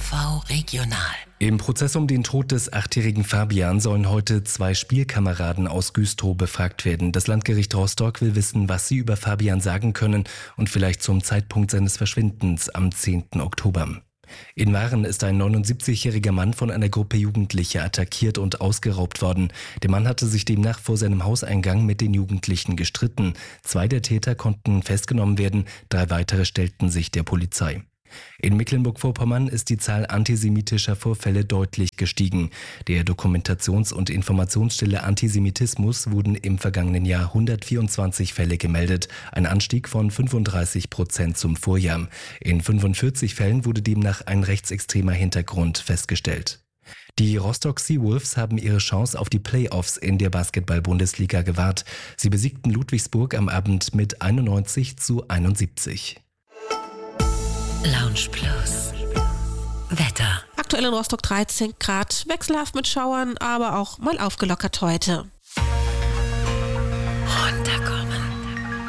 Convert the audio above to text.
RV Regional. Im Prozess um den Tod des 8-jährigen Fabian sollen heute 2 Spielkameraden aus Güstrow befragt werden. Das Landgericht Rostock will wissen, was sie über Fabian sagen können und vielleicht zum Zeitpunkt seines Verschwindens am 10. Oktober. In Waren ist ein 79-jähriger Mann von einer Gruppe Jugendlicher attackiert und ausgeraubt worden. Der Mann hatte sich demnach vor seinem Hauseingang mit den Jugendlichen gestritten. 2 der Täter konnten festgenommen werden, 3 weitere stellten sich der Polizei. In Mecklenburg-Vorpommern ist die Zahl antisemitischer Vorfälle deutlich gestiegen. Der Dokumentations- und Informationsstelle Antisemitismus wurden im vergangenen Jahr 124 Fälle gemeldet, ein Anstieg von 35% zum Vorjahr. In 45 Fällen wurde demnach ein rechtsextremer Hintergrund festgestellt. Die Rostock Seawolves haben ihre Chance auf die Playoffs in der Basketball-Bundesliga gewahrt. Sie besiegten Ludwigsburg am Abend mit 91:71. Lounge Plus. Wetter. Aktuell in Rostock 13 Grad, wechselhaft mit Schauern, aber auch mal aufgelockert heute.